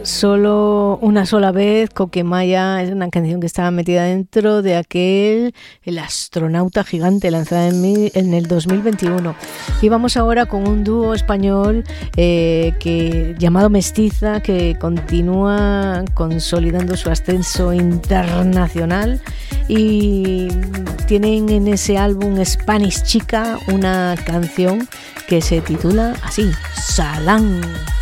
Solo una sola vez, Coquemaya, es una canción que estaba metida dentro de El astronauta gigante, lanzada en el 2021. Y vamos ahora con un dúo español llamado Mestiza, que continúa consolidando su ascenso internacional, y tienen en ese álbum Spanish Chica una canción que se titula así, Salán.